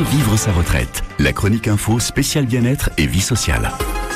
vivre sa retraite. La chronique info spéciale bien-être et vie sociale.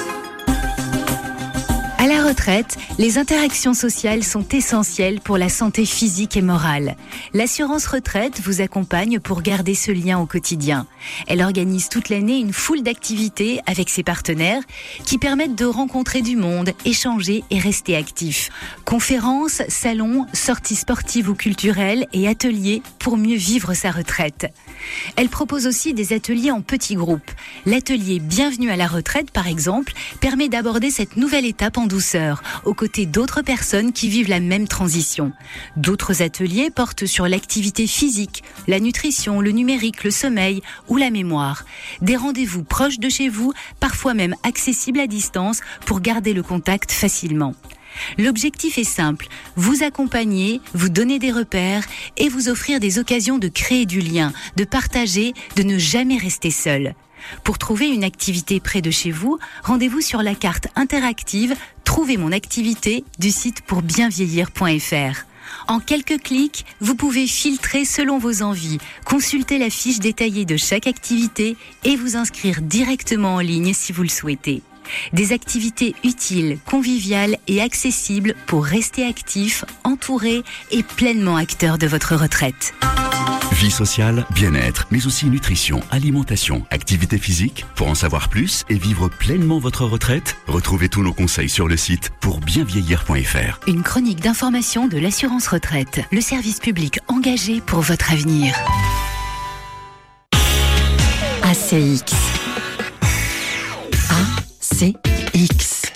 À la retraite, les interactions sociales sont essentielles pour la santé physique et morale. L'assurance retraite vous accompagne pour garder ce lien au quotidien. Elle organise toute l'année une foule d'activités avec ses partenaires qui permettent de rencontrer du monde, échanger et rester actif. Conférences, salons, sorties sportives ou culturelles et ateliers pour mieux vivre sa retraite. Elle propose aussi des ateliers en petits groupes. L'atelier Bienvenue à la retraite, par exemple, permet d'aborder cette nouvelle étape en douceur, aux côtés d'autres personnes qui vivent la même transition. D'autres ateliers portent sur l'activité physique, la nutrition, le numérique, le sommeil ou la mémoire. Des rendez-vous proches de chez vous, parfois même accessibles à distance pour garder le contact facilement. L'objectif est simple, vous accompagner, vous donner des repères et vous offrir des occasions de créer du lien, de partager, de ne jamais rester seul. Pour trouver une activité près de chez vous, rendez-vous sur la carte interactive « Trouvez mon activité » du site pourbienvieillir.fr. En quelques clics, vous pouvez filtrer selon vos envies, consulter la fiche détaillée de chaque activité et vous inscrire directement en ligne si vous le souhaitez. Des activités utiles, conviviales et accessibles pour rester actif, entouré et pleinement acteur de votre retraite. Vie sociale, bien-être, mais aussi nutrition, alimentation, activité physique. Pour en savoir plus et vivre pleinement votre retraite, retrouvez tous nos conseils sur le site pourbienvieillir.fr. Une chronique d'information de l'assurance retraite, le service public engagé pour votre avenir. ACX. ACX.